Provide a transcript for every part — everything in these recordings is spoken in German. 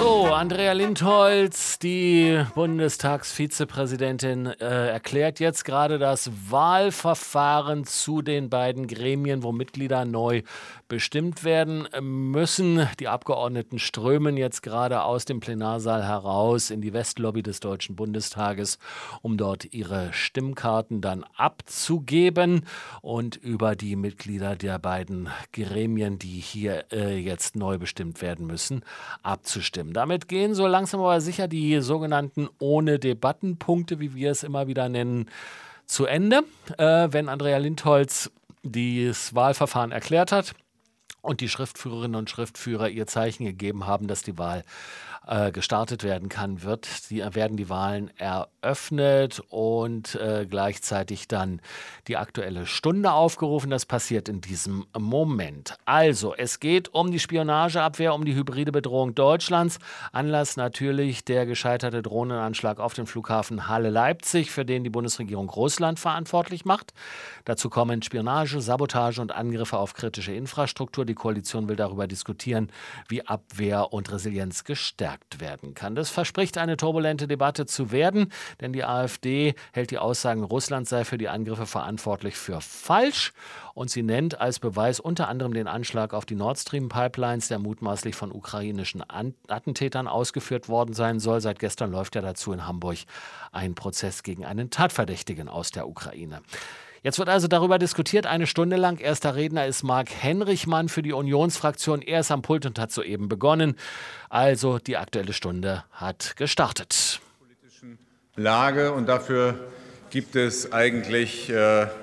So, Andrea Lindholz, die Bundestagsvizepräsidentin, erklärt jetzt gerade das Wahlverfahren zu den beiden Gremien, wo Mitglieder neu bestimmt werden müssen. Die Abgeordneten strömen jetzt gerade aus dem Plenarsaal heraus in die Westlobby des Deutschen Bundestages, um dort ihre Stimmkarten dann abzugeben und über die Mitglieder der beiden Gremien, die hier jetzt neu bestimmt werden müssen, abzustimmen. Damit gehen so langsam aber sicher die sogenannten Ohne-Debatten-Punkte, wie wir es immer wieder nennen, zu Ende. Wenn Andrea Lindholz das Wahlverfahren erklärt hat und die Schriftführerinnen und Schriftführer ihr Zeichen gegeben haben, dass die Wahl gestartet werden kann, werden die Wahlen eröffnet und gleichzeitig dann die Aktuelle Stunde aufgerufen. Das passiert in diesem Moment. Also, es geht um die Spionageabwehr, um die hybride Bedrohung Deutschlands. Anlass natürlich der gescheiterte Drohnenanschlag auf den Flughafen Halle-Leipzig, für den die Bundesregierung Russland verantwortlich macht. Dazu kommen Spionage, Sabotage und Angriffe auf kritische Infrastruktur. Die Koalition will darüber diskutieren, wie Abwehr und Resilienz gestärkt werden kann. Das verspricht eine turbulente Debatte zu werden, denn die AfD hält die Aussagen, Russland sei für die Angriffe verantwortlich, für falsch. Und sie nennt als Beweis unter anderem den Anschlag auf die Nord Stream Pipelines, der mutmaßlich von ukrainischen Attentätern ausgeführt worden sein soll. Seit gestern läuft ja dazu in Hamburg ein Prozess gegen einen Tatverdächtigen aus der Ukraine. Jetzt wird also darüber diskutiert, eine Stunde lang. Erster Redner ist Marc Henrichmann für die Unionsfraktion. Er ist am Pult und hat soeben begonnen. Also die Aktuelle Stunde hat gestartet. Politischen Lage, und dafür gibt es eigentlich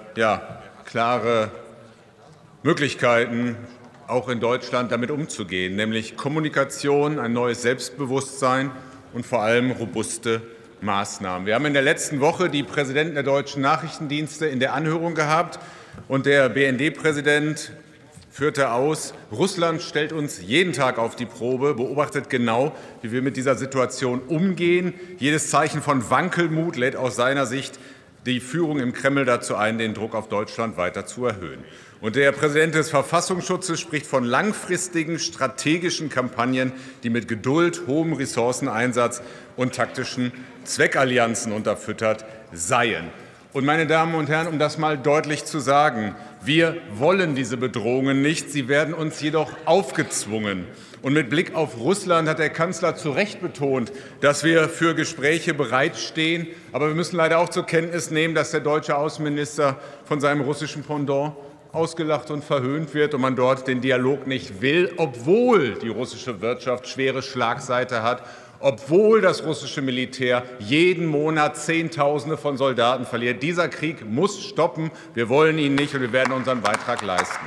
klare Möglichkeiten, auch in Deutschland damit umzugehen, nämlich Kommunikation, ein neues Selbstbewusstsein und vor allem robuste Maßnahmen. Wir haben in der letzten Woche die Präsidenten der deutschen Nachrichtendienste in der Anhörung gehabt, und der BND-Präsident führte aus, Russland stellt uns jeden Tag auf die Probe, beobachtet genau, wie wir mit dieser Situation umgehen. Jedes Zeichen von Wankelmut lädt aus seiner Sicht die Führung im Kreml dazu ein, den Druck auf Deutschland weiter zu erhöhen. Und der Präsident des Verfassungsschutzes spricht von langfristigen strategischen Kampagnen, die mit Geduld, hohem Ressourceneinsatz und taktischen Zweckallianzen unterfüttert seien. Und, meine Damen und Herren, um das mal deutlich zu sagen, wir wollen diese Bedrohungen nicht, sie werden uns jedoch aufgezwungen. Und mit Blick auf Russland hat der Kanzler zu Recht betont, dass wir für Gespräche bereitstehen. Aber wir müssen leider auch zur Kenntnis nehmen, dass der deutsche Außenminister von seinem russischen Pendant ausgelacht und verhöhnt wird und man dort den Dialog nicht will, obwohl die russische Wirtschaft schwere Schlagseite hat, obwohl das russische Militär jeden Monat Zehntausende von Soldaten verliert. Dieser Krieg muss stoppen. Wir wollen ihn nicht, und wir werden unseren Beitrag leisten.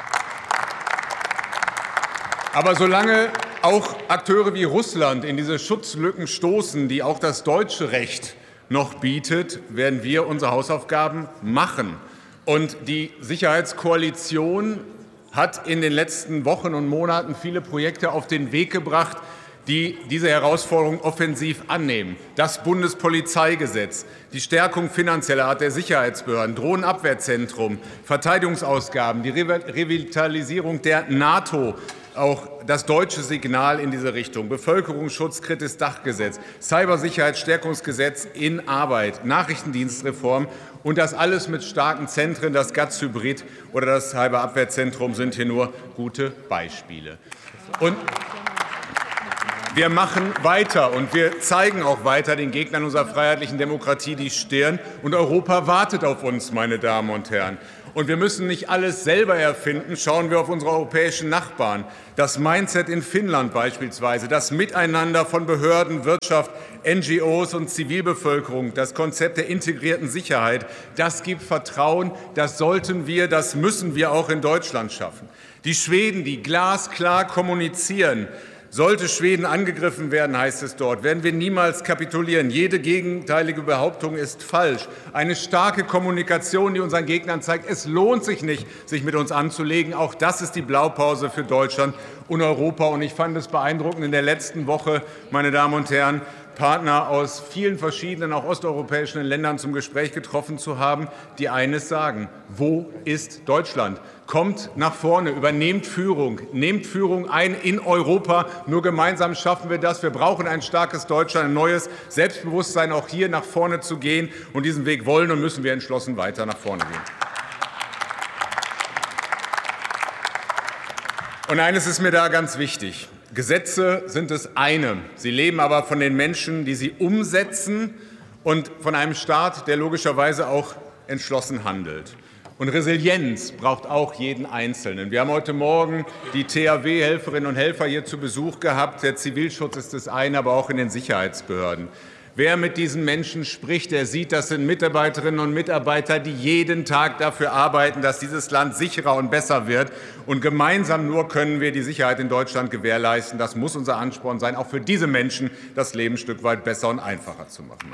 Aber solange auch Akteure wie Russland in diese Schutzlücken stoßen, die auch das deutsche Recht noch bietet, werden wir unsere Hausaufgaben machen. Und die Sicherheitskoalition hat in den letzten Wochen und Monaten viele Projekte auf den Weg gebracht, die diese Herausforderung offensiv annehmen. Das Bundespolizeigesetz, die Stärkung finanzieller Art der Sicherheitsbehörden, Drohnenabwehrzentrum, Verteidigungsausgaben, die Revitalisierung der NATO, auch das deutsche Signal in diese Richtung, Bevölkerungsschutz, drittes Dachgesetz, Cybersicherheitsstärkungsgesetz in Arbeit, Nachrichtendienstreform, und das alles mit starken Zentren. Das GATS-Hybrid oder das Cyberabwehrzentrum sind hier nur gute Beispiele. Und wir machen weiter, und wir zeigen auch weiter den Gegnern unserer freiheitlichen Demokratie die Stirn. Und Europa wartet auf uns, meine Damen und Herren. Und wir müssen nicht alles selber erfinden. Schauen wir auf unsere europäischen Nachbarn. Das Mindset in Finnland beispielsweise, das Miteinander von Behörden, Wirtschaft, NGOs und Zivilbevölkerung, das Konzept der integrierten Sicherheit, das gibt Vertrauen. Das sollten wir, das müssen wir auch in Deutschland schaffen. Die Schweden, die glasklar kommunizieren. Sollte Schweden angegriffen werden, heißt es dort, werden wir niemals kapitulieren. Jede gegenteilige Behauptung ist falsch. Eine starke Kommunikation, die unseren Gegnern zeigt, es lohnt sich nicht, sich mit uns anzulegen. Auch das ist die Blaupause für Deutschland und Europa. Und ich fand es beeindruckend in der letzten Woche, meine Damen und Herren, Partner aus vielen verschiedenen, auch osteuropäischen Ländern zum Gespräch getroffen zu haben, die eines sagen: Wo ist Deutschland? Kommt nach vorne, übernehmt Führung, nehmt Führung ein in Europa. Nur gemeinsam schaffen wir das. Wir brauchen ein starkes Deutschland, ein neues Selbstbewusstsein, auch hier nach vorne zu gehen. Und diesen Weg wollen und müssen wir entschlossen weiter nach vorne gehen. Und eines ist mir da ganz wichtig. Gesetze sind das eine. Sie leben aber von den Menschen, die sie umsetzen, und von einem Staat, der logischerweise auch entschlossen handelt. Und Resilienz braucht auch jeden Einzelnen. Wir haben heute Morgen die THW-Helferinnen und Helfer hier zu Besuch gehabt. Der Zivilschutz ist das eine, aber auch in den Sicherheitsbehörden. Wer mit diesen Menschen spricht, der sieht, das sind Mitarbeiterinnen und Mitarbeiter, die jeden Tag dafür arbeiten, dass dieses Land sicherer und besser wird. Und gemeinsam nur können wir die Sicherheit in Deutschland gewährleisten. Das muss unser Ansporn sein, auch für diese Menschen das Leben ein Stück weit besser und einfacher zu machen.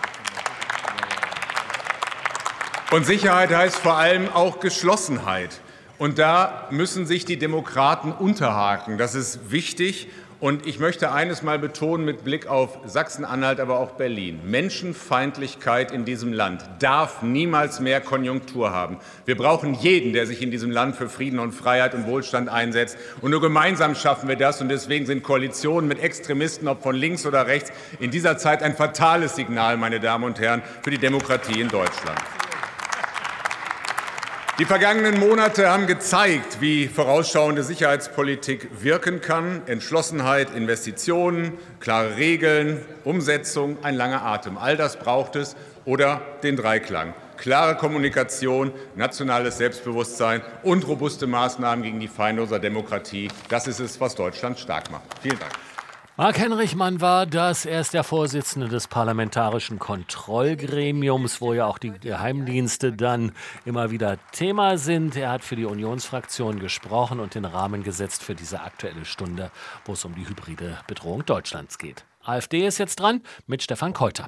Und Sicherheit heißt vor allem auch Geschlossenheit. Und da müssen sich die Demokraten unterhaken. Das ist wichtig. Und ich möchte eines mal betonen mit Blick auf Sachsen-Anhalt, aber auch Berlin. Menschenfeindlichkeit in diesem Land darf niemals mehr Konjunktur haben. Wir brauchen jeden, der sich in diesem Land für Frieden und Freiheit und Wohlstand einsetzt. Und nur gemeinsam schaffen wir das. Und deswegen sind Koalitionen mit Extremisten, ob von links oder rechts, in dieser Zeit ein fatales Signal, meine Damen und Herren, für die Demokratie in Deutschland. Die vergangenen Monate haben gezeigt, wie vorausschauende Sicherheitspolitik wirken kann. Entschlossenheit, Investitionen, klare Regeln, Umsetzung, ein langer Atem. All das braucht es, oder den Dreiklang: klare Kommunikation, nationales Selbstbewusstsein und robuste Maßnahmen gegen die Feinde unserer Demokratie. Das ist es, was Deutschland stark macht. Vielen Dank. Marc Henrichmann war das. Er ist der Vorsitzende des Parlamentarischen Kontrollgremiums, wo ja auch die Geheimdienste dann immer wieder Thema sind. Er hat für die Unionsfraktion gesprochen und den Rahmen gesetzt für diese Aktuelle Stunde, wo es um die hybride Bedrohung Deutschlands geht. AfD ist jetzt dran mit Stefan Keuter.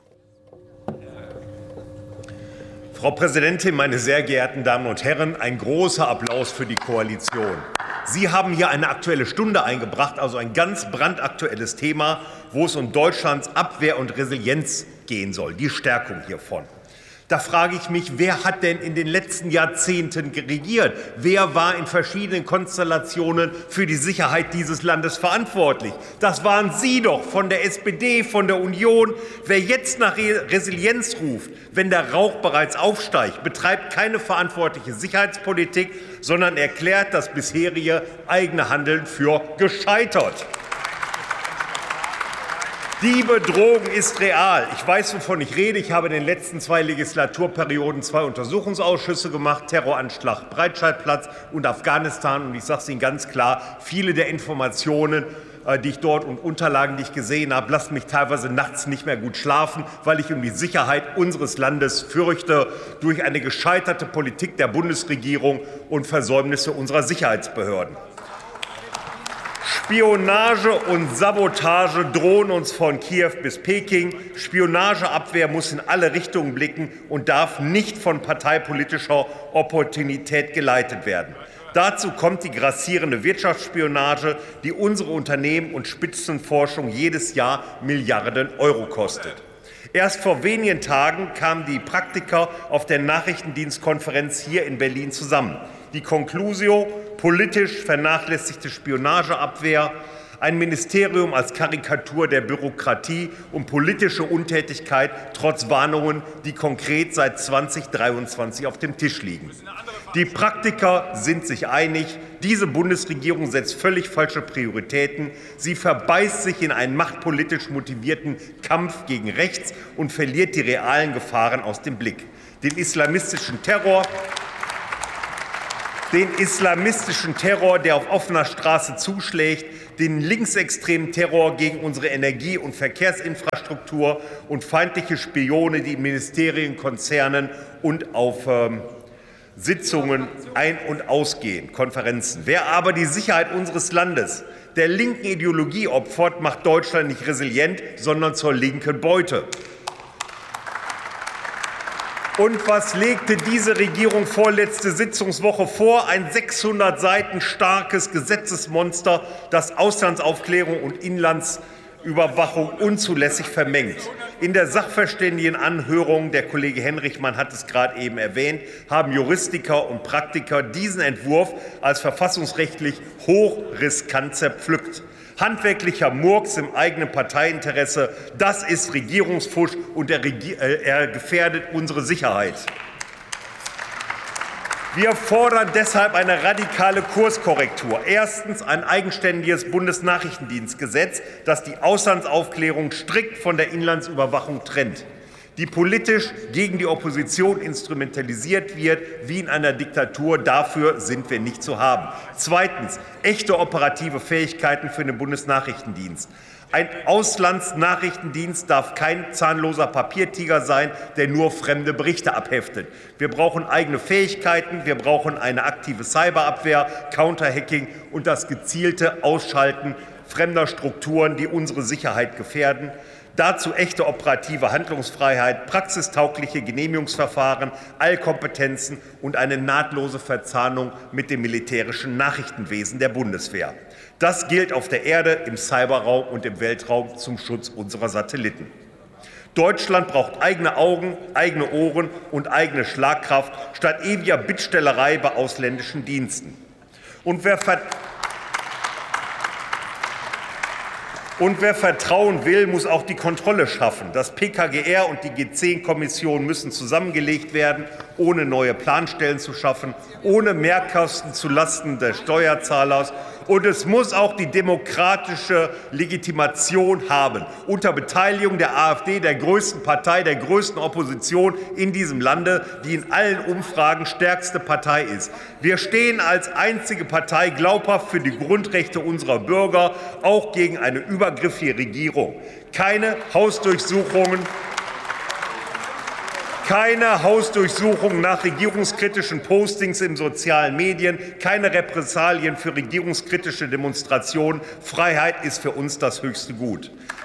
Frau Präsidentin, meine sehr geehrten Damen und Herren, ein großer Applaus für die Koalition. Sie haben hier eine Aktuelle Stunde eingebracht, also ein ganz brandaktuelles Thema, wo es um Deutschlands Abwehr und Resilienz gehen soll, die Stärkung hiervon. Da frage ich mich, wer hat denn in den letzten Jahrzehnten regiert? Wer war in verschiedenen Konstellationen für die Sicherheit dieses Landes verantwortlich? Das waren Sie doch, von der SPD, von der Union. Wer jetzt nach Resilienz ruft, wenn der Rauch bereits aufsteigt, betreibt keine verantwortliche Sicherheitspolitik, sondern erklärt das bisherige eigene Handeln für gescheitert. Die Bedrohung ist real. Ich weiß, wovon ich rede. Ich habe in den letzten 2 Legislaturperioden 2 Untersuchungsausschüsse gemacht: Terroranschlag Breitscheidplatz und Afghanistan. Und ich sage es Ihnen ganz klar, viele der Informationen, die ich dort und Unterlagen, die ich gesehen habe, lassen mich teilweise nachts nicht mehr gut schlafen, weil ich um die Sicherheit unseres Landes fürchte, durch eine gescheiterte Politik der Bundesregierung und Versäumnisse unserer Sicherheitsbehörden. Spionage und Sabotage drohen uns von Kiew bis Peking. Spionageabwehr muss in alle Richtungen blicken und darf nicht von parteipolitischer Opportunität geleitet werden. Dazu kommt die grassierende Wirtschaftsspionage, die unsere Unternehmen und Spitzenforschung jedes Jahr Milliarden Euro kostet. Erst vor wenigen Tagen kamen die Praktiker auf der Nachrichtendienstkonferenz hier in Berlin zusammen. Die Conclusio: politisch vernachlässigte Spionageabwehr, ein Ministerium als Karikatur der Bürokratie und politische Untätigkeit trotz Warnungen, die konkret seit 2023 auf dem Tisch liegen. Die Praktiker sind sich einig, diese Bundesregierung setzt völlig falsche Prioritäten. Sie verbeißt sich in einen machtpolitisch motivierten Kampf gegen rechts und verliert die realen Gefahren aus dem Blick. Den islamistischen Terror, der auf offener Straße zuschlägt, den linksextremen Terror gegen unsere Energie- und Verkehrsinfrastruktur und feindliche Spione, die in Ministerien, Konzernen und auf Sitzungen ein- und ausgehen, Konferenzen. Wer aber die Sicherheit unseres Landes der linken Ideologie opfert, macht Deutschland nicht resilient, sondern zur linken Beute. Und was legte diese Regierung vorletzte Sitzungswoche vor? Ein 600 Seiten starkes Gesetzesmonster, das Auslandsaufklärung und Überwachung unzulässig vermengt. In der Sachverständigenanhörung, der Kollege Henrichmann hat es gerade eben erwähnt, haben Juristiker und Praktiker diesen Entwurf als verfassungsrechtlich hochriskant zerpflückt. Handwerklicher Murks im eigenen Parteiinteresse, das ist Regierungsfusch und er gefährdet unsere Sicherheit. Wir fordern deshalb eine radikale Kurskorrektur. Erstens ein eigenständiges Bundesnachrichtendienstgesetz, das die Auslandsaufklärung strikt von der Inlandsüberwachung trennt, die politisch gegen die Opposition instrumentalisiert wird, wie in einer Diktatur. Dafür sind wir nicht zu haben. Zweitens echte operative Fähigkeiten für den Bundesnachrichtendienst. Ein Auslandsnachrichtendienst darf kein zahnloser Papiertiger sein, der nur fremde Berichte abheftet. Wir brauchen eigene Fähigkeiten, wir brauchen eine aktive Cyberabwehr, Counterhacking und das gezielte Ausschalten fremder Strukturen, die unsere Sicherheit gefährden. Dazu echte operative Handlungsfreiheit, praxistaugliche Genehmigungsverfahren, Allkompetenzen und eine nahtlose Verzahnung mit dem militärischen Nachrichtenwesen der Bundeswehr. Das gilt auf der Erde, im Cyberraum und im Weltraum zum Schutz unserer Satelliten. Deutschland braucht eigene Augen, eigene Ohren und eigene Schlagkraft statt ewiger Bittstellerei bei ausländischen Diensten. Und wer Vertrauen will, muss auch die Kontrolle schaffen. Das PKGR und die G10-Kommission müssen zusammengelegt werden, ohne neue Planstellen zu schaffen, ohne Mehrkosten zulasten des Steuerzahlers. Und es muss auch die demokratische Legitimation haben, unter Beteiligung der AfD, der größten Partei, der größten Opposition in diesem Lande, die in allen Umfragen stärkste Partei ist. Wir stehen als einzige Partei glaubhaft für die Grundrechte unserer Bürger, auch gegen eine übergriffige Regierung. Keine Hausdurchsuchungen nach regierungskritischen Postings in sozialen Medien, keine Repressalien für regierungskritische Demonstrationen. Freiheit ist für uns das höchste Gut.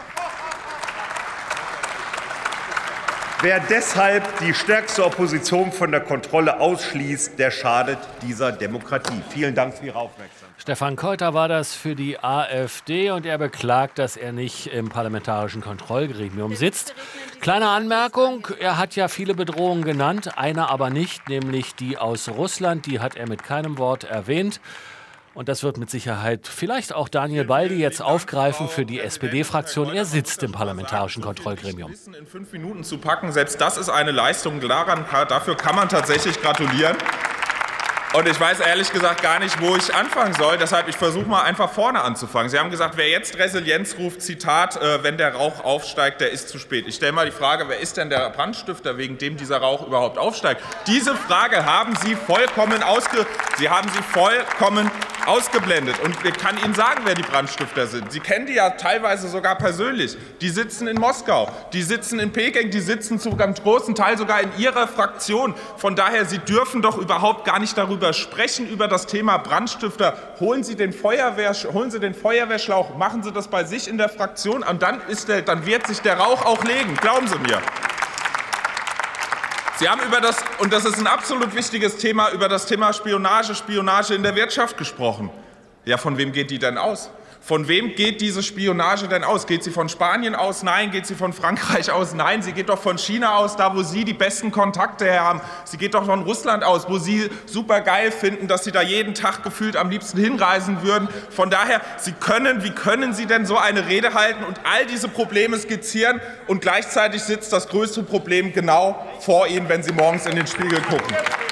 Wer deshalb die stärkste Opposition von der Kontrolle ausschließt, der schadet dieser Demokratie. Vielen Dank für Ihre Aufmerksamkeit. Stefan Keuter war das für die AfD und er beklagt, dass er nicht im Parlamentarischen Kontrollgremium sitzt. Kleine Anmerkung, er hat ja viele Bedrohungen genannt, eine aber nicht, nämlich die aus Russland, die hat er mit keinem Wort erwähnt. Und das wird mit Sicherheit vielleicht auch Daniel Baldi jetzt aufgreifen für die SPD-Fraktion. Er sitzt im Parlamentarischen Kontrollgremium. In 5 Minuten zu packen, selbst das ist eine Leistung. Dafür kann man tatsächlich gratulieren. Und ich weiß ehrlich gesagt gar nicht, wo ich anfangen soll. Deshalb, ich versuche mal einfach vorne anzufangen. Sie haben gesagt, wer jetzt Resilienz ruft, Zitat, wenn der Rauch aufsteigt, der ist zu spät. Ich stelle mal die Frage, wer ist denn der Brandstifter, wegen dem dieser Rauch überhaupt aufsteigt? Diese Frage haben Sie vollkommen ausgeblendet. Und ich kann Ihnen sagen, wer die Brandstifter sind. Sie kennen die ja teilweise sogar persönlich. Die sitzen in Moskau, die sitzen in Peking, die sitzen zu einem großen Teil sogar in Ihrer Fraktion. Von daher, Sie dürfen doch überhaupt gar nicht darüber sprechen, über das Thema Brandstifter. Holen Sie den Feuerwehrschlauch, machen Sie das bei sich in der Fraktion und dann wird sich der Rauch auch legen. Glauben Sie mir. Sie haben und das ist ein absolut wichtiges Thema, über das Thema Spionage in der Wirtschaft gesprochen. Ja, von wem geht die denn aus? Von wem geht diese Spionage denn aus? Geht sie von Spanien aus? Nein. Geht sie von Frankreich aus? Nein. Sie geht doch von China aus, da wo Sie die besten Kontakte her haben. Sie geht doch von Russland aus, wo Sie super geil finden, dass Sie da jeden Tag gefühlt am liebsten hinreisen würden. Von daher, wie können Sie denn so eine Rede halten und all diese Probleme skizzieren und gleichzeitig sitzt das größte Problem genau vor Ihnen, wenn Sie morgens in den Spiegel gucken?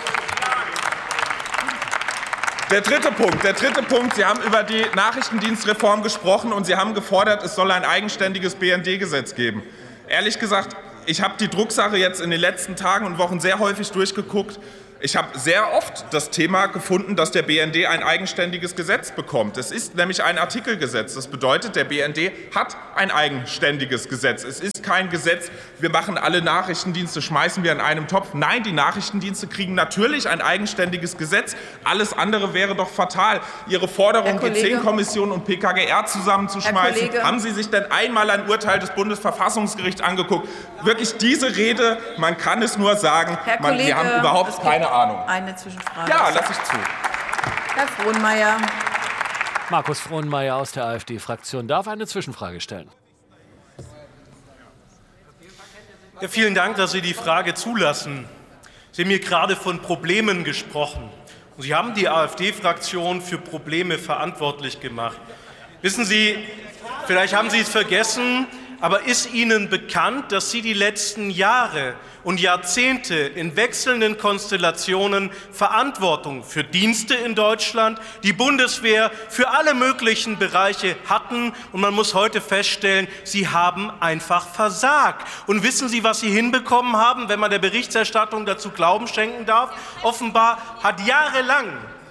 Der dritte Punkt. Sie haben über die Nachrichtendienstreform gesprochen und Sie haben gefordert, es soll ein eigenständiges BND-Gesetz geben. Ehrlich gesagt, ich habe die Drucksache jetzt in den letzten Tagen und Wochen sehr häufig durchgeguckt. Ich habe sehr oft das Thema gefunden, dass der BND ein eigenständiges Gesetz bekommt. Es ist nämlich ein Artikelgesetz. Das bedeutet, der BND hat ein eigenständiges Gesetz. Es ist kein Gesetz, wir machen alle Nachrichtendienste, schmeißen wir in einem Topf. Nein, die Nachrichtendienste kriegen natürlich ein eigenständiges Gesetz. Alles andere wäre doch fatal. Ihre Forderung, G10-Kommission und PKGR zusammenzuschmeißen, haben Sie sich denn einmal ein Urteil des Bundesverfassungsgerichts angeguckt? Wirklich diese Rede, man kann es nur sagen, wir haben überhaupt keine Ahnung. Eine Zwischenfrage. Ja, lasse ich zu. Herr Frohnmaier. Markus Frohnmaier aus der AfD-Fraktion darf eine Zwischenfrage stellen. Ja, vielen Dank, dass Sie die Frage zulassen. Sie haben mir gerade von Problemen gesprochen. Und Sie haben die AfD-Fraktion für Probleme verantwortlich gemacht. Wissen Sie, vielleicht haben Sie es vergessen, aber ist Ihnen bekannt, dass Sie die letzten Jahre und Jahrzehnte in wechselnden Konstellationen Verantwortung für Dienste in Deutschland, die Bundeswehr, für alle möglichen Bereiche hatten? Und man muss heute feststellen, Sie haben einfach versagt. Und wissen Sie, was Sie hinbekommen haben, wenn man der Berichterstattung dazu Glauben schenken darf? Offenbar hat jahrelang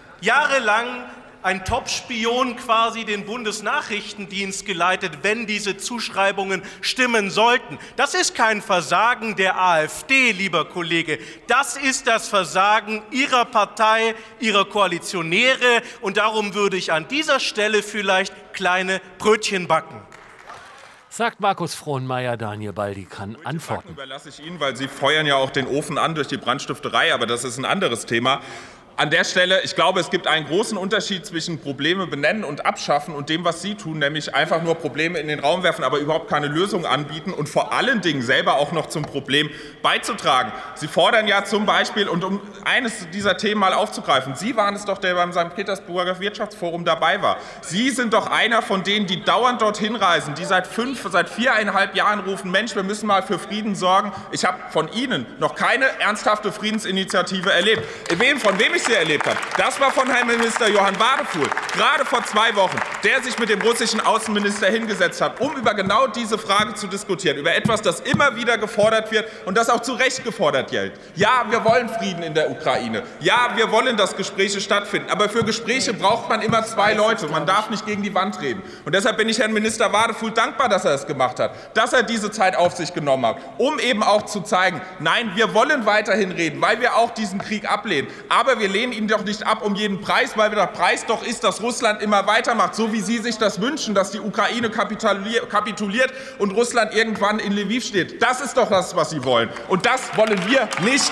ein Top-Spion quasi den Bundesnachrichtendienst geleitet, wenn diese Zuschreibungen stimmen sollten. Das ist kein Versagen der AfD, lieber Kollege. Das ist das Versagen Ihrer Partei, Ihrer Koalitionäre. Und darum würde ich an dieser Stelle vielleicht kleine Brötchen backen. Sagt Markus Frohnmeier, Daniel Baldi kann antworten. Das überlasse ich Ihnen, weil Sie feuern ja auch den Ofen an durch die Brandstifterei, aber das ist ein anderes Thema. An der Stelle, ich glaube, es gibt einen großen Unterschied zwischen Probleme benennen und abschaffen und dem, was Sie tun, nämlich einfach nur Probleme in den Raum werfen, aber überhaupt keine Lösung anbieten und vor allen Dingen selber auch noch zum Problem beizutragen. Sie fordern ja zum Beispiel, und um eines dieser Themen mal aufzugreifen, Sie waren es doch, der beim St. Petersburger Wirtschaftsforum dabei war. Sie sind doch einer von denen, die dauernd dorthin reisen, die seit 4,5 Jahren rufen, Mensch, wir müssen mal für Frieden sorgen. Ich habe von Ihnen noch keine ernsthafte Friedensinitiative erlebt. Von wem ich sie erlebt habe, das war von Herrn Minister Johann Wadefuhl, gerade vor 2 Wochen, der sich mit dem russischen Außenminister hingesetzt hat, um über genau diese Frage zu diskutieren, über etwas, das immer wieder gefordert wird und das auch zu Recht gefordert wird. Ja, wir wollen Frieden in der Ukraine. Ja, wir wollen, dass Gespräche stattfinden. Aber für Gespräche braucht man immer 2 Leute. Man darf nicht gegen die Wand reden. Und deshalb bin ich Herrn Minister Wadefuhl dankbar, dass er es gemacht hat, dass er diese Zeit auf sich genommen hat, um eben auch zu zeigen, nein, wir wollen weiterhin reden, weil wir auch diesen Krieg ablehnen. Aber wir lehnen ihn doch nicht ab um jeden Preis, weil der Preis doch ist, dass Russland immer weitermacht, so wie Sie sich das wünschen, dass die Ukraine kapituliert und Russland irgendwann in Lviv steht. Das ist doch das, was Sie wollen. Und das wollen wir nicht.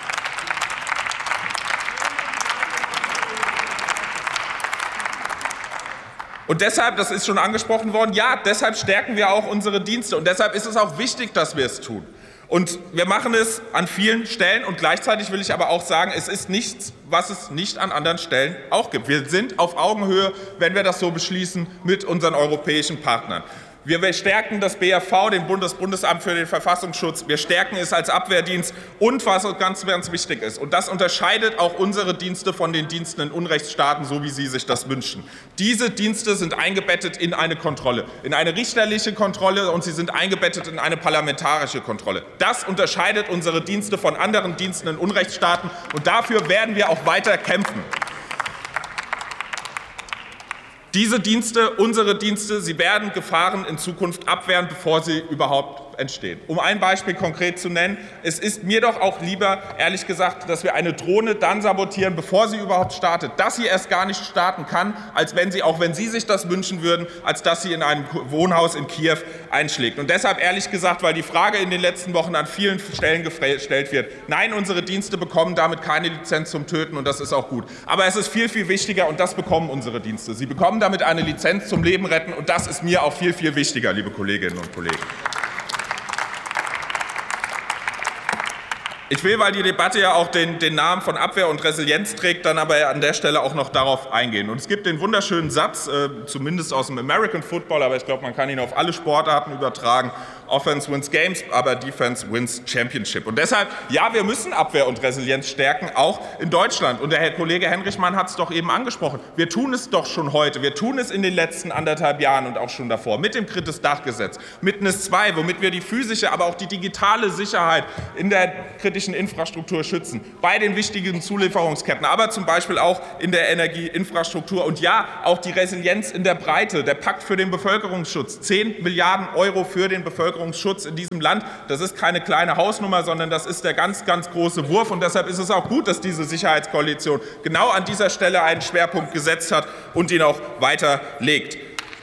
Und deshalb, das ist schon angesprochen worden, ja, deshalb stärken wir auch unsere Dienste. Und deshalb ist es auch wichtig, dass wir es tun. Und wir machen es an vielen Stellen. Und gleichzeitig will ich aber auch sagen, es ist nichts, was es nicht an anderen Stellen auch gibt. Wir sind auf Augenhöhe, wenn wir das so beschließen, mit unseren europäischen Partnern. Wir stärken das BAV, den Bundesamt für den Verfassungsschutz. Wir stärken es als Abwehrdienst. Und was ganz, ganz wichtig ist, und das unterscheidet auch unsere Dienste von den Diensten in Unrechtsstaaten, so wie Sie sich das wünschen. Diese Dienste sind eingebettet in eine Kontrolle, in eine richterliche Kontrolle, und sie sind eingebettet in eine parlamentarische Kontrolle. Das unterscheidet unsere Dienste von anderen Diensten in Unrechtsstaaten. Und dafür werden wir auch weiter kämpfen. Diese Dienste, unsere Dienste, sie werden Gefahren in Zukunft abwehren, bevor sie überhaupt entstehen. Um ein Beispiel konkret zu nennen, es ist mir doch auch lieber, ehrlich gesagt, dass wir eine Drohne dann sabotieren, bevor sie überhaupt startet, dass sie erst gar nicht starten kann, als wenn sie, auch wenn Sie sich das wünschen würden, als dass sie in einem Wohnhaus in Kiew einschlägt. Und deshalb, ehrlich gesagt, weil die Frage in den letzten Wochen an vielen Stellen gestellt wird, nein, unsere Dienste bekommen damit keine Lizenz zum Töten, und das ist auch gut. Aber es ist viel, viel wichtiger, und das bekommen unsere Dienste. Sie bekommen damit eine Lizenz zum Leben retten, und das ist mir auch viel, viel wichtiger, liebe Kolleginnen und Kollegen. Ich will, weil die Debatte ja auch den Namen von Abwehr und Resilienz trägt, dann aber an der Stelle auch noch darauf eingehen. Und es gibt den wunderschönen Satz, zumindest aus dem American Football, aber ich glaube, man kann ihn auf alle Sportarten übertragen: Offense wins games, aber Defense wins championship. Und deshalb, ja, wir müssen Abwehr und Resilienz stärken, auch in Deutschland. Und der Herr Kollege Henrichmann hat es doch eben angesprochen. Wir tun es doch schon heute. Wir tun es in den letzten 1,5 Jahren und auch schon davor mit dem Kritis-Dach-Gesetz, mit NIS 2, womit wir die physische, aber auch die digitale Sicherheit in der kritischen Infrastruktur schützen, bei den wichtigen Zulieferungsketten, aber zum Beispiel auch in der Energieinfrastruktur. Und ja, auch die Resilienz in der Breite, der Pakt für den Bevölkerungsschutz, 10 Milliarden € für den Bevölkerungsschutz in diesem Land. Das ist keine kleine Hausnummer, sondern das ist der ganz, ganz große Wurf. Und deshalb ist es auch gut, dass diese Sicherheitskoalition genau an dieser Stelle einen Schwerpunkt gesetzt hat und ihn auch weiter legt.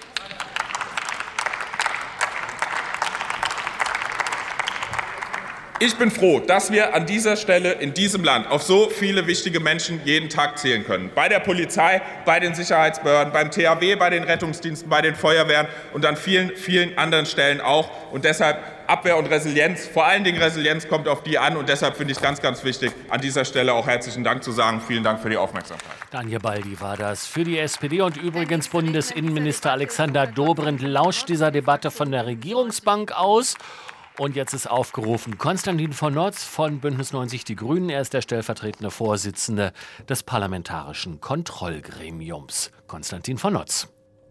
Ich bin froh, dass wir an dieser Stelle in diesem Land auf so viele wichtige Menschen jeden Tag zählen können. Bei der Polizei, bei den Sicherheitsbehörden, beim THW, bei den Rettungsdiensten, bei den Feuerwehren und an vielen, vielen anderen Stellen auch. Und deshalb Abwehr und Resilienz, vor allen Dingen Resilienz, kommt auf die an. Und deshalb finde ich es ganz, ganz wichtig, an dieser Stelle auch herzlichen Dank zu sagen. Vielen Dank für die Aufmerksamkeit. Daniel Baldi war das für die SPD. Und übrigens, Bundesinnenminister Alexander Dobrindt lauscht dieser Debatte von der Regierungsbank aus. Und jetzt ist aufgerufen Konstantin von Notz von Bündnis 90 Die Grünen. Er ist der stellvertretende Vorsitzende des Parlamentarischen Kontrollgremiums. Konstantin von Notz.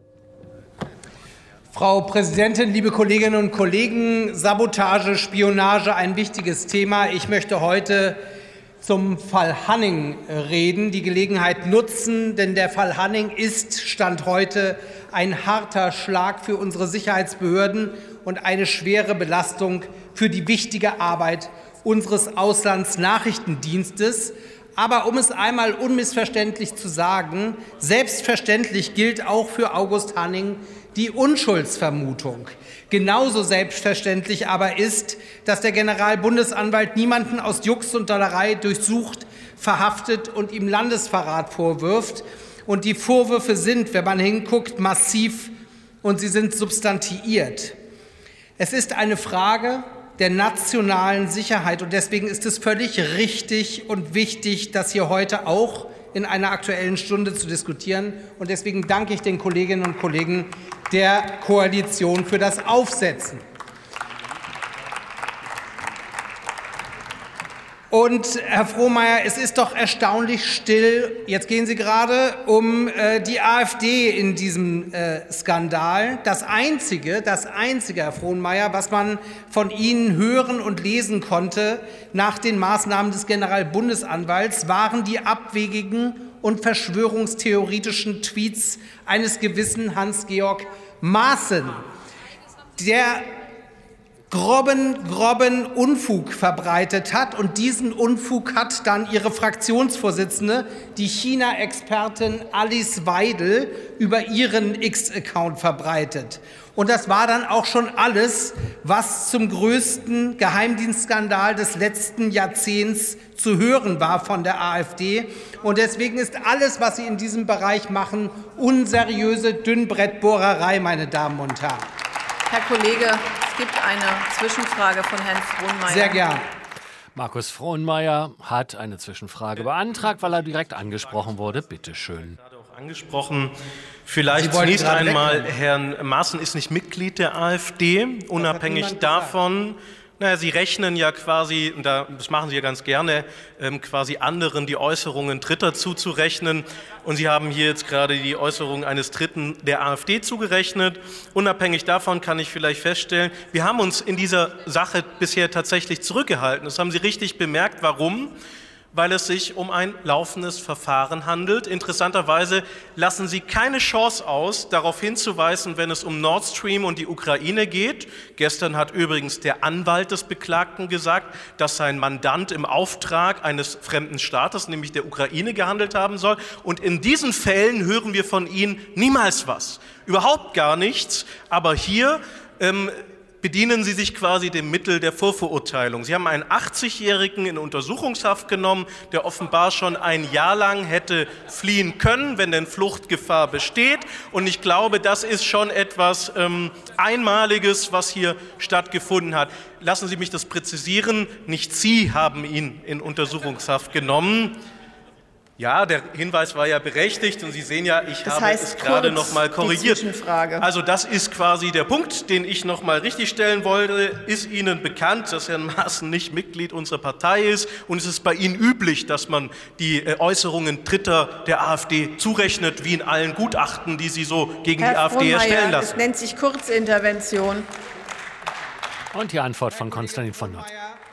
Frau Präsidentin, liebe Kolleginnen und Kollegen, Sabotage, Spionage, ein wichtiges Thema. Ich möchte heute zum Fall Hanning reden, die Gelegenheit nutzen, denn der Fall Hanning ist, Stand heute, ein harter Schlag für unsere Sicherheitsbehörden und eine schwere Belastung für die wichtige Arbeit unseres Auslandsnachrichtendienstes. Aber um es einmal unmissverständlich zu sagen, selbstverständlich gilt auch für August Hanning die Unschuldsvermutung. Genauso selbstverständlich aber ist, dass der Generalbundesanwalt niemanden aus Jux und Dollerei durchsucht, verhaftet und ihm Landesverrat vorwirft. Und die Vorwürfe sind, wenn man hinguckt, massiv und sie sind substantiiert. Es ist eine Frage der nationalen Sicherheit und deswegen ist es völlig richtig und wichtig, das hier heute auch in einer Aktuellen Stunde zu diskutieren. Und deswegen danke ich den Kolleginnen und Kollegen der Koalition für das Aufsetzen. Und Herr Frohnmayer, es ist doch erstaunlich still, jetzt gehen Sie gerade, um die AfD in diesem Skandal. Das Einzige, Herr Frohnmayer, was man von Ihnen hören und lesen konnte nach den Maßnahmen des Generalbundesanwalts, waren die abwegigen und verschwörungstheoretischen Tweets eines gewissen Hans-Georg Maaßen, der groben Unfug verbreitet hat. Und diesen Unfug hat dann Ihre Fraktionsvorsitzende, die China-Expertin Alice Weidel, über ihren X-Account verbreitet. Und das war dann auch schon alles, was zum größten Geheimdienstskandal des letzten Jahrzehnts zu hören war von der AfD. Und deswegen ist alles, was Sie in diesem Bereich machen, unseriöse Dünnbrettbohrerei, meine Damen und Herren. Herr Kollege, es gibt eine Zwischenfrage von Herrn Frohnmayer. Sehr gern. Markus Frohnmayer hat eine Zwischenfrage beantragt, weil er direkt angesprochen wurde. Bitte schön. Angesprochen. Vielleicht zunächst einmal, Herrn Maaßen ist nicht Mitglied der AfD, unabhängig davon. Naja, Sie rechnen ja quasi, und das machen Sie ja ganz gerne, quasi anderen die Äußerungen Dritter zuzurechnen. Und Sie haben hier jetzt gerade die Äußerung eines Dritten der AfD zugerechnet. Unabhängig davon kann ich vielleicht feststellen, wir haben uns in dieser Sache bisher tatsächlich zurückgehalten. Das haben Sie richtig bemerkt. Warum? Weil es sich um ein laufendes Verfahren handelt. Interessanterweise lassen Sie keine Chance aus, darauf hinzuweisen, wenn es um Nord Stream und die Ukraine geht. Gestern hat übrigens der Anwalt des Beklagten gesagt, dass sein Mandant im Auftrag eines fremden Staates, nämlich der Ukraine, gehandelt haben soll. Und in diesen Fällen hören wir von Ihnen niemals was. Überhaupt gar nichts. Aber hier bedienen Sie sich quasi dem Mittel der Vorverurteilung. Sie haben einen 80-Jährigen in Untersuchungshaft genommen, der offenbar schon ein Jahr lang hätte fliehen können, wenn denn Fluchtgefahr besteht. Und ich glaube, das ist schon etwas Einmaliges, was hier stattgefunden hat. Lassen Sie mich das präzisieren. Nicht Sie haben ihn in Untersuchungshaft genommen. Ja, der Hinweis war ja berechtigt und Sie sehen ja, ich habe es gerade noch mal korrigiert. Also das ist quasi der Punkt, den ich noch mal richtig stellen wollte. Ist Ihnen bekannt, dass Herr Maaßen nicht Mitglied unserer Partei ist? Und ist es bei Ihnen üblich, dass man die Äußerungen Dritter der AfD zurechnet, wie in allen Gutachten, die Sie so gegen die AfD erstellen lassen? Das nennt sich Kurzintervention. Und die Antwort von Konstantin von Notz.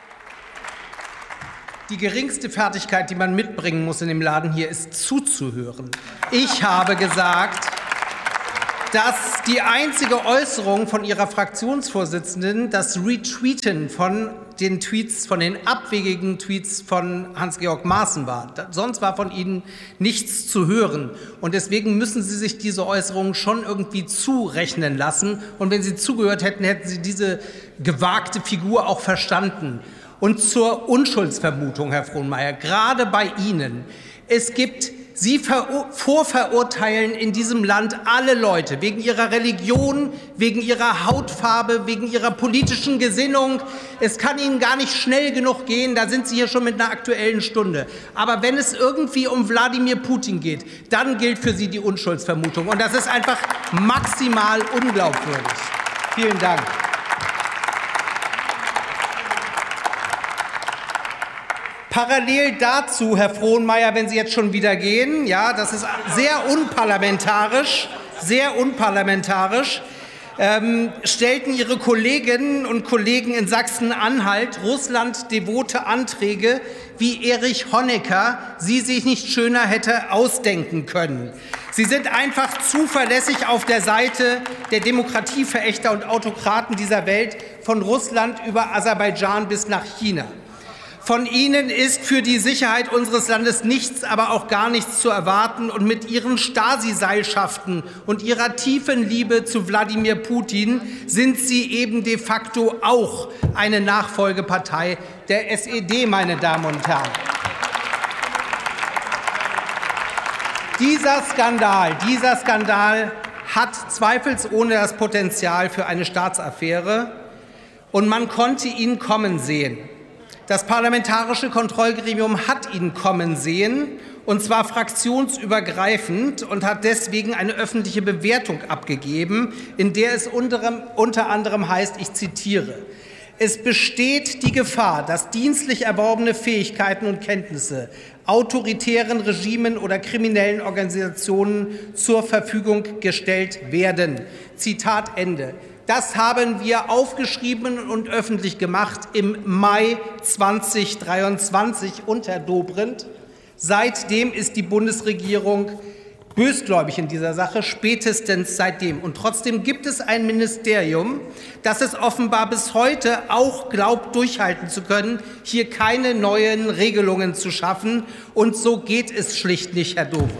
Die geringste Fertigkeit, die man mitbringen muss in dem Laden hier, ist zuzuhören. Ich habe gesagt, dass die einzige Äußerung von Ihrer Fraktionsvorsitzenden das Retweeten von den Tweets, von den abwegigen Tweets von Hans-Georg Maaßen war. Sonst war von Ihnen nichts zu hören. Und deswegen müssen Sie sich diese Äußerungen schon irgendwie zurechnen lassen. Und wenn Sie zugehört hätten, hätten Sie diese gewagte Figur auch verstanden. Und zur Unschuldsvermutung, Herr Frohnmayer, gerade bei Ihnen. Es gibt Sie vorverurteilen in diesem Land alle Leute wegen ihrer Religion, wegen ihrer Hautfarbe, wegen ihrer politischen Gesinnung. Es kann Ihnen gar nicht schnell genug gehen, da sind Sie hier schon mit einer Aktuellen Stunde. Aber wenn es irgendwie um Wladimir Putin geht, dann gilt für Sie die Unschuldsvermutung. Und das ist einfach maximal unglaubwürdig. Vielen Dank. Parallel dazu, Herr Frohnmaier, wenn Sie jetzt schon wieder gehen, ja, das ist sehr unparlamentarisch, stellten Ihre Kolleginnen und Kollegen in Sachsen-Anhalt Russland-devote Anträge, wie Erich Honecker sie sich nicht schöner hätte ausdenken können. Sie sind einfach zuverlässig auf der Seite der Demokratieverächter und Autokraten dieser Welt, von Russland über Aserbaidschan bis nach China. Von Ihnen ist für die Sicherheit unseres Landes nichts, aber auch gar nichts zu erwarten. Und mit Ihren Stasi-Seilschaften und Ihrer tiefen Liebe zu Wladimir Putin sind Sie eben de facto auch eine Nachfolgepartei der SED, meine Damen und Herren. Dieser Skandal hat zweifelsohne das Potenzial für eine Staatsaffäre, und man konnte ihn kommen sehen. Das Parlamentarische Kontrollgremium hat ihn kommen sehen, und zwar fraktionsübergreifend, und hat deswegen eine öffentliche Bewertung abgegeben, in der es unter anderem heißt, ich zitiere: Es besteht die Gefahr, dass dienstlich erworbene Fähigkeiten und Kenntnisse autoritären Regimen oder kriminellen Organisationen zur Verfügung gestellt werden. Zitat Ende. Das haben wir aufgeschrieben und öffentlich gemacht im Mai 2023 unter Dobrindt. Seitdem ist die Bundesregierung bösgläubig in dieser Sache, spätestens seitdem. Und trotzdem gibt es ein Ministerium, das es offenbar bis heute auch glaubt, durchhalten zu können, hier keine neuen Regelungen zu schaffen. Und so geht es schlicht nicht, Herr Dobrindt.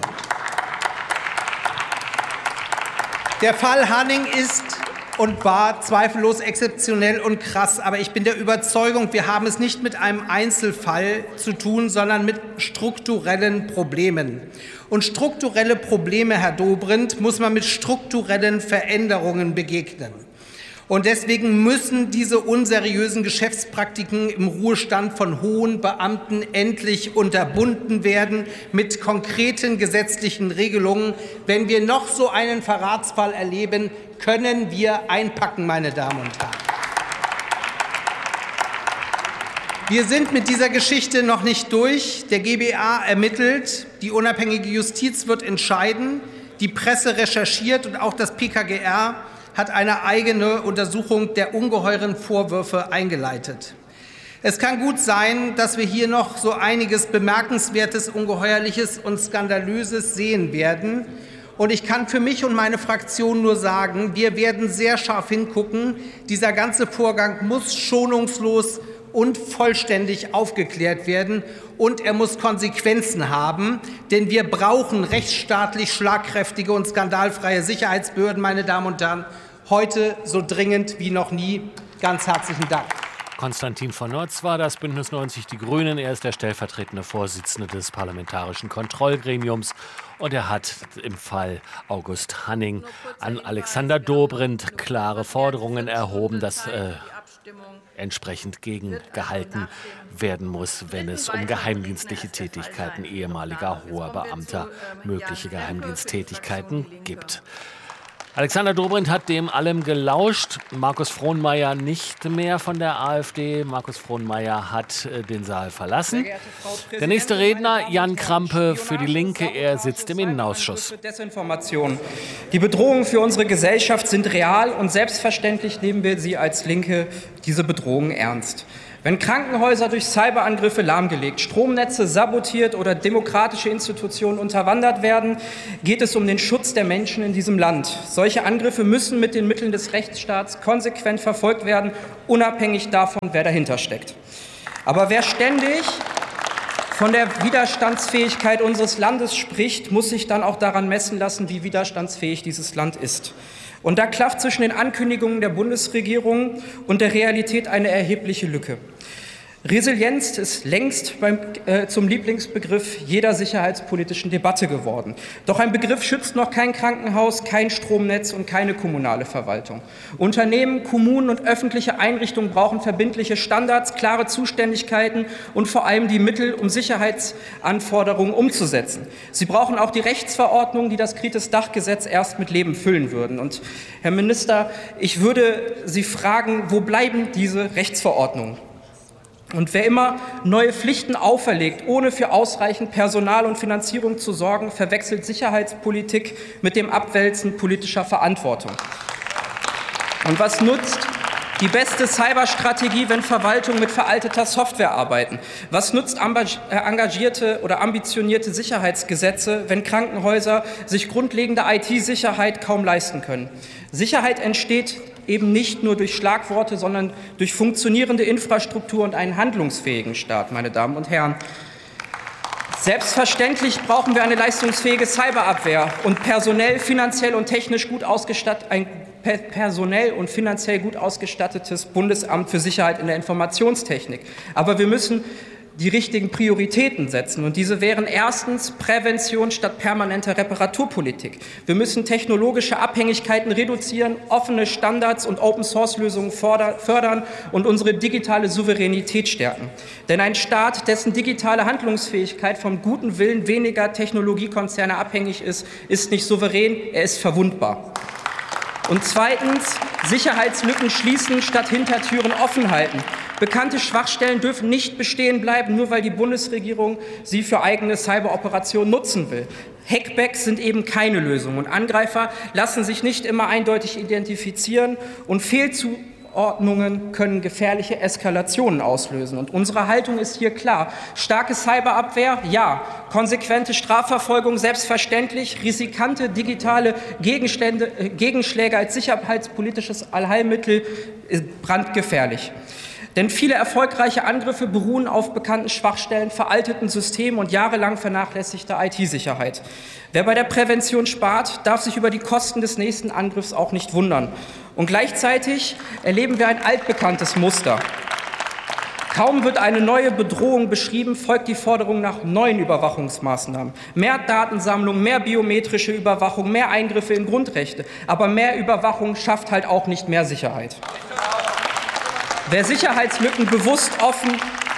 Der Fall Hanning ist und war zweifellos exzeptionell und krass. Aber ich bin der Überzeugung, wir haben es nicht mit einem Einzelfall zu tun, sondern mit strukturellen Problemen. Und strukturelle Probleme, Herr Dobrindt, muss man mit strukturellen Veränderungen begegnen. Und deswegen müssen diese unseriösen Geschäftspraktiken im Ruhestand von hohen Beamten endlich unterbunden werden mit konkreten gesetzlichen Regelungen. Wenn wir noch so einen Verratsfall erleben, können wir einpacken, meine Damen und Herren. Wir sind mit dieser Geschichte noch nicht durch. Der GBA ermittelt, die unabhängige Justiz wird entscheiden, die Presse recherchiert und auch das PKGR hat eine eigene Untersuchung der ungeheuren Vorwürfe eingeleitet. Es kann gut sein, dass wir hier noch so einiges Bemerkenswertes, Ungeheuerliches und Skandalöses sehen werden. Und ich kann für mich und meine Fraktion nur sagen, wir werden sehr scharf hingucken. Dieser ganze Vorgang muss schonungslos und vollständig aufgeklärt werden, und er muss Konsequenzen haben, denn wir brauchen rechtsstaatlich schlagkräftige und skandalfreie Sicherheitsbehörden, meine Damen und Herren, heute so dringend wie noch nie. Ganz herzlichen Dank. Konstantin von Notz war das, Bündnis 90 Die Grünen. Er ist der stellvertretende Vorsitzende des Parlamentarischen Kontrollgremiums. Und er hat im Fall August Hanning an Alexander Dobrindt klare Forderungen erhoben, dass entsprechend gegengehalten werden muss, wenn es um geheimdienstliche Tätigkeiten ehemaliger hoher Beamter, mögliche Geheimdiensttätigkeiten gibt. Alexander Dobrindt hat dem allem gelauscht. Markus Frohnmaier nicht mehr von der AfD. Markus Frohnmaier hat den Saal verlassen. Der nächste Redner, Jan Krampe für die Linke. Er sitzt im Innenausschuss. Desinformation. Die Bedrohungen für unsere Gesellschaft sind real, und selbstverständlich nehmen wir sie als Linke diese Bedrohungen ernst. Wenn Krankenhäuser durch Cyberangriffe lahmgelegt, Stromnetze sabotiert oder demokratische Institutionen unterwandert werden, geht es um den Schutz der Menschen in diesem Land. Solche Angriffe müssen mit den Mitteln des Rechtsstaats konsequent verfolgt werden, unabhängig davon, wer dahinter steckt. Aber wer ständig von der Widerstandsfähigkeit unseres Landes spricht, muss sich dann auch daran messen lassen, wie widerstandsfähig dieses Land ist. Und da klafft zwischen den Ankündigungen der Bundesregierung und der Realität eine erhebliche Lücke. Resilienz ist längst zum Lieblingsbegriff jeder sicherheitspolitischen Debatte geworden. Doch ein Begriff schützt noch kein Krankenhaus, kein Stromnetz und keine kommunale Verwaltung. Unternehmen, Kommunen und öffentliche Einrichtungen brauchen verbindliche Standards, klare Zuständigkeiten und vor allem die Mittel, um Sicherheitsanforderungen umzusetzen. Sie brauchen auch die Rechtsverordnungen, die das Kritis-Dach-Gesetz erst mit Leben füllen würden. Und Herr Minister, ich würde Sie fragen, wo bleiben diese Rechtsverordnungen? Und wer immer neue Pflichten auferlegt, ohne für ausreichend Personal und Finanzierung zu sorgen, verwechselt Sicherheitspolitik mit dem Abwälzen politischer Verantwortung. Und was nutzt die beste Cyberstrategie, wenn Verwaltungen mit veralteter Software arbeiten? Was nutzt engagierte oder ambitionierte Sicherheitsgesetze, wenn Krankenhäuser sich grundlegende IT-Sicherheit kaum leisten können? Sicherheit entsteht eben nicht nur durch Schlagworte, sondern durch funktionierende Infrastruktur und einen handlungsfähigen Staat, meine Damen und Herren. Selbstverständlich brauchen wir eine leistungsfähige Cyberabwehr und personell, finanziell und gut ausgestattetes Bundesamt für Sicherheit in der Informationstechnik. Aber wir müssen die richtigen Prioritäten setzen. Und diese wären erstens Prävention statt permanenter Reparaturpolitik. Wir müssen technologische Abhängigkeiten reduzieren, offene Standards und Open-Source-Lösungen fördern und unsere digitale Souveränität stärken. Denn ein Staat, dessen digitale Handlungsfähigkeit vom guten Willen weniger Technologiekonzerne abhängig ist, ist nicht souverän, er ist verwundbar. Und zweitens, Sicherheitslücken schließen statt Hintertüren offen halten. Bekannte Schwachstellen dürfen nicht bestehen bleiben, nur weil die Bundesregierung sie für eigene Cyberoperationen nutzen will. Hackbacks sind eben keine Lösung und Angreifer lassen sich nicht immer eindeutig identifizieren und Fehlzuordnungen können gefährliche Eskalationen auslösen. Und unsere Haltung ist hier klar. Starke Cyberabwehr, ja. Konsequente Strafverfolgung, selbstverständlich. Riskante digitale Gegenschläge als sicherheitspolitisches Allheilmittel brandgefährlich. Denn viele erfolgreiche Angriffe beruhen auf bekannten Schwachstellen, veralteten Systemen und jahrelang vernachlässigter IT-Sicherheit. Wer bei der Prävention spart, darf sich über die Kosten des nächsten Angriffs auch nicht wundern. Und gleichzeitig erleben wir ein altbekanntes Muster. Kaum wird eine neue Bedrohung beschrieben, folgt die Forderung nach neuen Überwachungsmaßnahmen. Mehr Datensammlung, mehr biometrische Überwachung, mehr Eingriffe in Grundrechte. Aber mehr Überwachung schafft halt auch nicht mehr Sicherheit. Wer Sicherheitslücken bewusst offen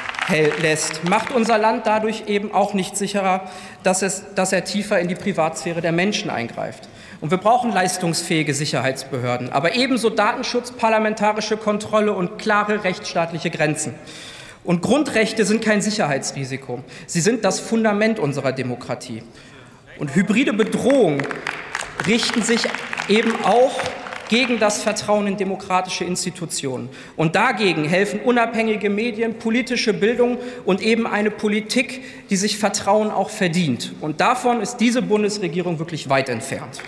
lässt, macht unser Land dadurch eben auch nicht sicherer, dass er tiefer in die Privatsphäre der Menschen eingreift. Und wir brauchen leistungsfähige Sicherheitsbehörden, aber ebenso Datenschutz, parlamentarische Kontrolle und klare rechtsstaatliche Grenzen. Und Grundrechte sind kein Sicherheitsrisiko. Sie sind das Fundament unserer Demokratie. Und hybride Bedrohungen richten sich eben auch gegen das Vertrauen in demokratische Institutionen. Und dagegen helfen unabhängige Medien, politische Bildung und eben eine Politik, die sich Vertrauen auch verdient. Und davon ist diese Bundesregierung wirklich weit entfernt.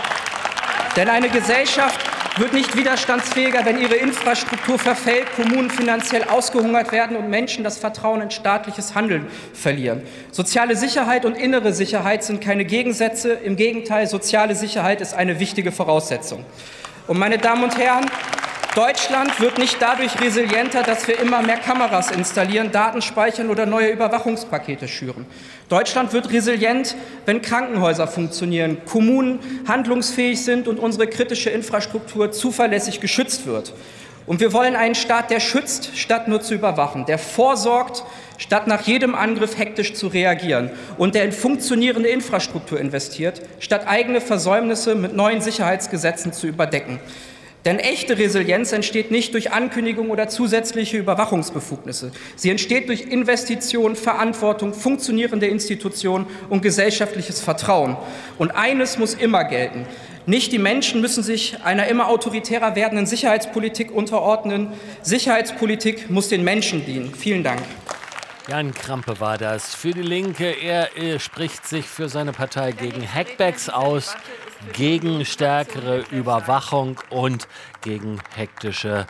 Denn eine Gesellschaft wird nicht widerstandsfähiger, wenn ihre Infrastruktur verfällt, Kommunen finanziell ausgehungert werden und Menschen das Vertrauen in staatliches Handeln verlieren. Soziale Sicherheit und innere Sicherheit sind keine Gegensätze. Im Gegenteil, soziale Sicherheit ist eine wichtige Voraussetzung. Und meine Damen und Herren, Deutschland wird nicht dadurch resilienter, dass wir immer mehr Kameras installieren, Daten speichern oder neue Überwachungspakete schüren. Deutschland wird resilient, wenn Krankenhäuser funktionieren, Kommunen handlungsfähig sind und unsere kritische Infrastruktur zuverlässig geschützt wird. Und wir wollen einen Staat, der schützt, statt nur zu überwachen, der vorsorgt, statt nach jedem Angriff hektisch zu reagieren und der in funktionierende Infrastruktur investiert, statt eigene Versäumnisse mit neuen Sicherheitsgesetzen zu überdecken. Denn echte Resilienz entsteht nicht durch Ankündigung oder zusätzliche Überwachungsbefugnisse. Sie entsteht durch Investitionen, Verantwortung, funktionierende Institutionen und gesellschaftliches Vertrauen. Und eines muss immer gelten. Nicht die Menschen müssen sich einer immer autoritärer werdenden Sicherheitspolitik unterordnen. Sicherheitspolitik muss den Menschen dienen. Vielen Dank. Jan Krampe war das für die Linke. Er spricht sich für seine Partei gegen Hackbacks aus, gegen stärkere Überwachung und gegen hektische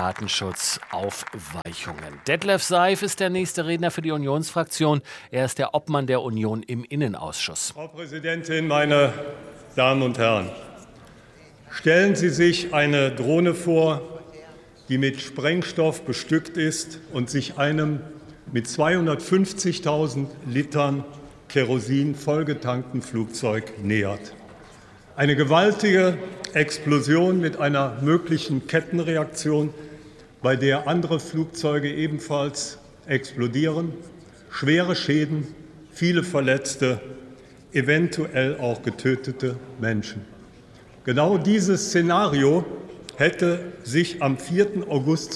Datenschutzaufweichungen. Detlef Seif ist der nächste Redner für die Unionsfraktion. Er ist der Obmann der Union im Innenausschuss. Frau Präsidentin, meine Damen und Herren! Stellen Sie sich eine Drohne vor, die mit Sprengstoff bestückt ist und sich einem mit 250.000 Litern Kerosin vollgetankten Flugzeug nähert. Eine gewaltige Explosion mit einer möglichen Kettenreaktion, bei der andere Flugzeuge ebenfalls explodieren, schwere Schäden, viele Verletzte, eventuell auch getötete Menschen. Genau dieses Szenario hätte sich am 4. August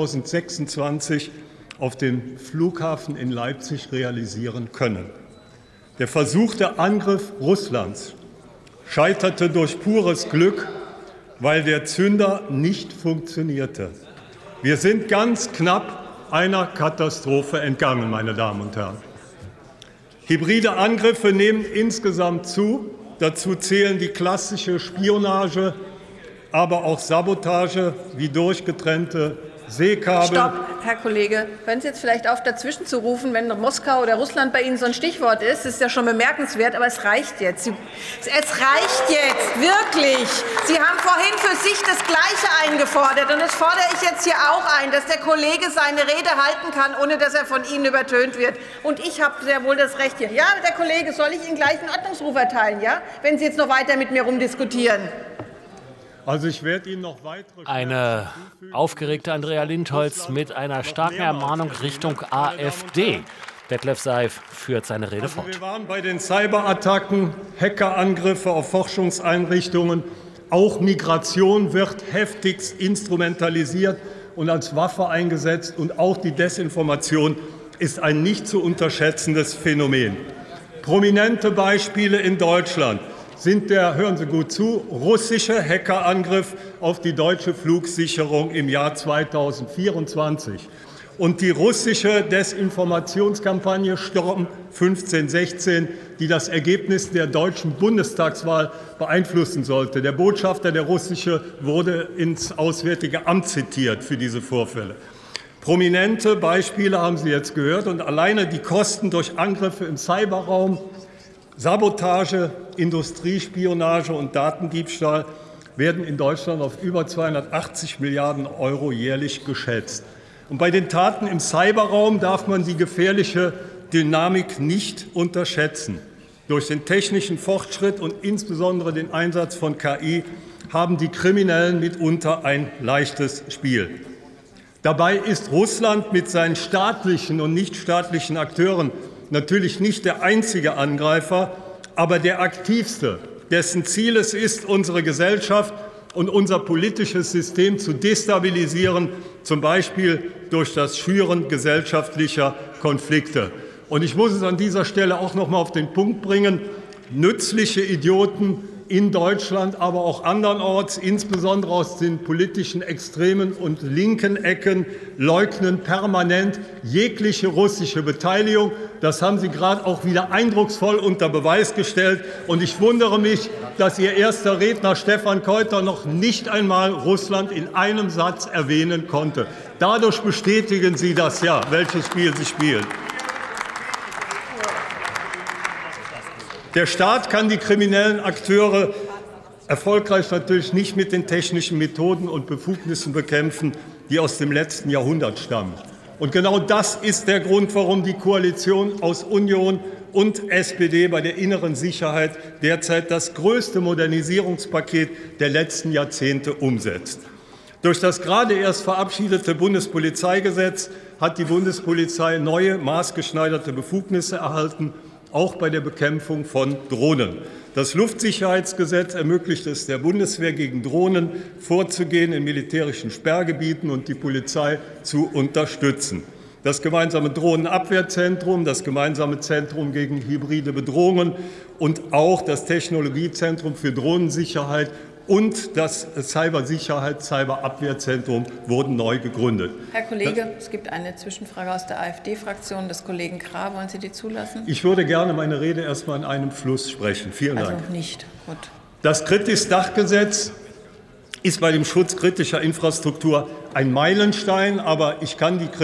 2026 auf dem Flughafen in Leipzig realisieren können. Der versuchte Angriff Russlands scheiterte durch pures Glück, weil der Zünder nicht funktionierte. Wir sind ganz knapp einer Katastrophe entgangen, meine Damen und Herren. Hybride Angriffe nehmen insgesamt zu. Dazu zählen die klassische Spionage, aber auch Sabotage wie durchgetrennte Seekabel. Stopp, Herr Kollege. Hören Sie jetzt vielleicht auf, dazwischen zu rufen, wenn Moskau oder Russland bei Ihnen so ein Stichwort ist. Das ist ja schon bemerkenswert, aber es reicht jetzt. Es reicht jetzt, wirklich. Sie haben vorhin für sich das Gleiche eingefordert. Und das fordere ich jetzt hier auch ein, dass der Kollege seine Rede halten kann, ohne dass er von Ihnen übertönt wird. Und ich habe sehr wohl das Recht hier. Ja, der Kollege, soll ich Ihnen gleich einen Ordnungsruf erteilen, ja? Wenn Sie jetzt noch weiter mit mir rumdiskutieren. Also ich werde Ihnen noch weitere... Eine aufgeregte Andrea Lindholz mit einer starken Ermahnung Richtung AfD. Detlef Seif führt seine Rede fort. Wir waren bei den Cyberattacken, Hackerangriffe auf Forschungseinrichtungen. Auch Migration wird heftigst instrumentalisiert und als Waffe eingesetzt. Und auch die Desinformation ist ein nicht zu unterschätzendes Phänomen. Prominente Beispiele in Deutschland sind der, hören Sie gut zu, russische Hackerangriff auf die deutsche Flugsicherung im Jahr 2024 und die russische Desinformationskampagne Storm 1516, die das Ergebnis der deutschen Bundestagswahl beeinflussen sollte. Der Botschafter, der russische, wurde ins Auswärtige Amt zitiert für diese Vorfälle. Prominente Beispiele haben Sie jetzt gehört, und alleine die Kosten durch Angriffe im Cyberraum, Sabotage, Industriespionage und Datendiebstahl werden in Deutschland auf über 280 Milliarden € jährlich geschätzt. Und bei den Taten im Cyberraum darf man die gefährliche Dynamik nicht unterschätzen. Durch den technischen Fortschritt und insbesondere den Einsatz von KI haben die Kriminellen mitunter ein leichtes Spiel. Dabei ist Russland mit seinen staatlichen und nichtstaatlichen Akteuren natürlich nicht der einzige Angreifer, aber der aktivste, dessen Ziel es ist, unsere Gesellschaft und unser politisches System zu destabilisieren, zum Beispiel durch das Schüren gesellschaftlicher Konflikte. Und ich muss es an dieser Stelle auch noch mal auf den Punkt bringen: Nützliche Idioten in Deutschland, aber auch andernorts, insbesondere aus den politischen extremen und linken Ecken, leugnen permanent jegliche russische Beteiligung. Das haben Sie gerade auch wieder eindrucksvoll unter Beweis gestellt. Und ich wundere mich, dass Ihr erster Redner Stefan Keuter noch nicht einmal Russland in einem Satz erwähnen konnte. Dadurch bestätigen Sie das ja, welches Spiel Sie spielen. Der Staat kann die kriminellen Akteure erfolgreich natürlich nicht mit den technischen Methoden und Befugnissen bekämpfen, die aus dem letzten Jahrhundert stammen. Und genau das ist der Grund, warum die Koalition aus Union und SPD bei der inneren Sicherheit derzeit das größte Modernisierungspaket der letzten Jahrzehnte umsetzt. Durch das gerade erst verabschiedete Bundespolizeigesetz hat die Bundespolizei neue maßgeschneiderte Befugnisse erhalten, auch bei der Bekämpfung von Drohnen. Das Luftsicherheitsgesetz ermöglicht es der Bundeswehr, gegen Drohnen vorzugehen in militärischen Sperrgebieten und die Polizei zu unterstützen. Das gemeinsame Drohnenabwehrzentrum, das gemeinsame Zentrum gegen hybride Bedrohungen und auch das Technologiezentrum für Drohnensicherheit und das Cyberabwehrzentrum wurden neu gegründet. Herr Kollege, es gibt eine Zwischenfrage aus der AfD-Fraktion des Kollegen Krah. Wollen Sie die zulassen? Ich würde gerne meine Rede erst mal in einem Fluss sprechen. Vielen Dank. Also nicht. Gut. Das Kritis-Dach-Gesetz ist bei dem Schutz kritischer Infrastruktur ein Meilenstein, aber ich kann die